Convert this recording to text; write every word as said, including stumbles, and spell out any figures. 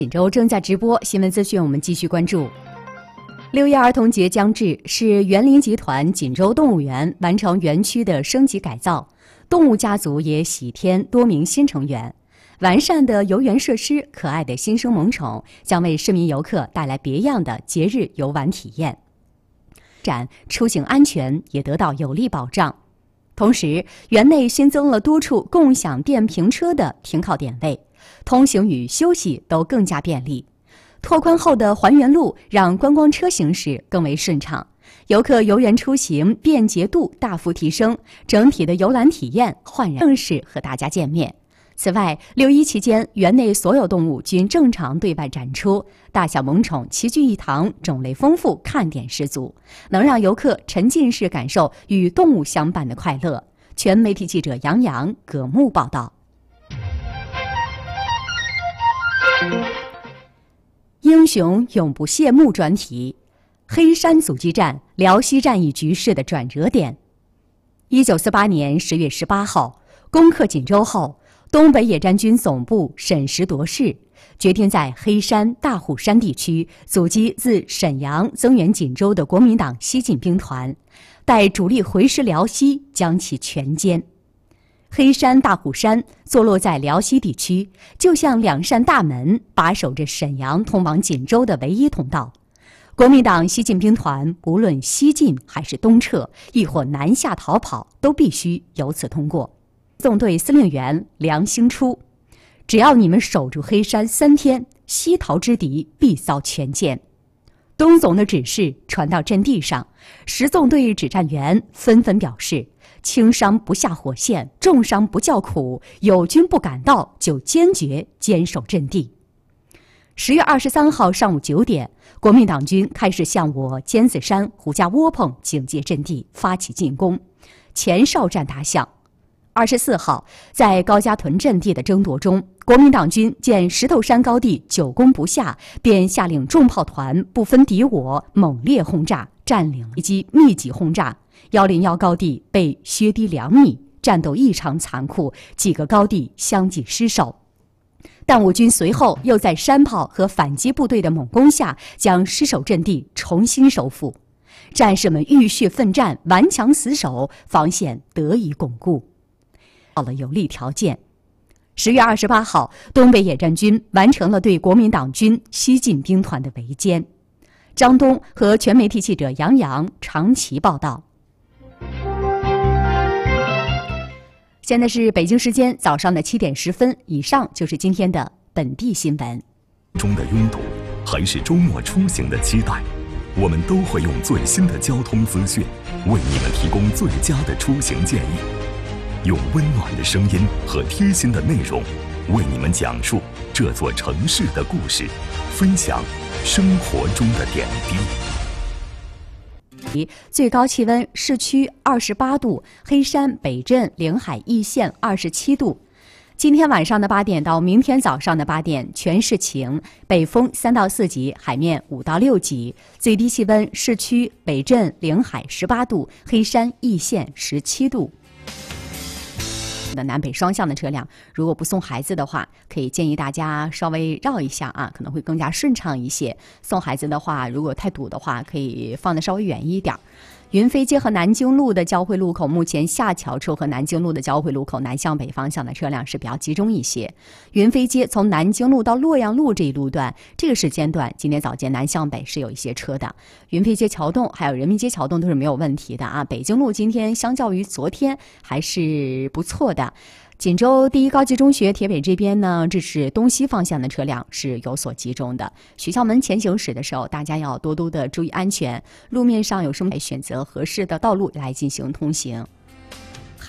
锦州正在直播新闻资讯，我们继续关注。六一儿童节将至，是园林集团锦州动物园完成园区的升级改造，动物家族也喜添多名新成员。完善的游园设施、可爱的新生萌宠，将为市民游客带来别样的节日游玩体验。展出行安全也得到有力保障。同时，园内新增了多处共享电瓶车的停靠点位，通行与休息都更加便利。拓宽后的环园路让观光车行驶更为顺畅，游客游园出行便捷度大幅提升，整体的游览体验焕然。正式和大家见面。此外，六一期间，园内所有动物均正常对外展出，大小萌宠齐聚一堂，种类丰富，看点十足，能让游客沉浸式感受与动物相伴的快乐。全媒体记者杨洋、葛木报道。英雄永不谢幕专题，黑山阻击战，辽西战役局势的转折点。一九四八年十月十八号，攻克锦州后，东北野战军总部审时度势，决定在黑山、大虎山地区阻击自沈阳增援锦州的国民党西进兵团，待主力回师辽西，将其全歼。黑山、大虎山坐落在辽西地区，就像两扇大门，把守着沈阳通往锦州的唯一通道。国民党西进兵团无论西进还是东撤，亦或南下逃跑，都必须由此通过。纵队司令员梁兴初：只要你们守住黑山三天，西逃之敌必遭全歼。东总的指示传到阵地上，十纵队指战员纷纷表示：轻伤不下火线，重伤不叫苦，友军不赶到，就坚决坚守阵地。十月二十三号上午九点，国民党军开始向我尖子山、胡家窝棚警戒阵地发起进攻，前哨战打响。二十四号，在高家屯阵地的争夺中，国民党军见石头山高地久攻不下，便下令重炮团不分敌我猛烈轰炸，占领以及密集轰炸。一零一高地被削低两米，战斗异常残酷，几个高地相继失守。但我军随后又在山炮和反击部队的猛攻下，将失守阵地重新收复。战士们浴血奋战，顽强死守，防线得以巩固。到了有利条件。十月二十八号，东北野战军完成了对国民党军西进兵团的围歼。张东和全媒体记者杨洋长期报道。现在是北京时间早上的七点十分，以上就是今天的本地新闻。 中的拥堵，还是周末出行的期待，我们都会用最新的交通资讯，为你们提供最佳的出行建议，用温暖的声音和贴心的内容，为你们讲述这座城市的故事，分享生活中的点滴。 最高气温市区二十八度，黑山、北镇、临海易县二十七度。今天晚上的八点到明天早上的八点，全市晴，北风三到四级，海面五到六级。最低气温市区北镇、临海十八度，黑山、易县十七度。的南北双向的车辆，如果不送孩子的话，可以建议大家稍微绕一下啊，可能会更加顺畅一些。送孩子的话，如果太堵的话，可以放得稍微远一点。云飞街和南京路的交汇路口，目前下桥处和南京路的交汇路口南向北方向的车辆是比较集中一些。云飞街从南京路到洛阳路这一路段，这个时间段今天早间南向北是有一些车的。云飞街桥洞还有人民街桥洞都是没有问题的啊。北京路今天相较于昨天还是不错的。锦州第一高级中学铁北这边呢，这是东西方向的车辆是有所集中的。学校门前行驶的时候，大家要多多的注意安全。路面上有什么选择合适的道路来进行通行。